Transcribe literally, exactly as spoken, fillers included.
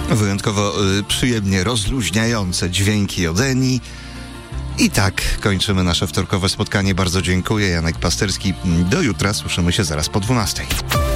Wyjątkowo y, przyjemnie rozluźniające dźwięki od Eni. I tak kończymy nasze wtorkowe spotkanie. Bardzo dziękuję. Janek Pasterski. Do jutra. Słyszymy się zaraz po dwunastej.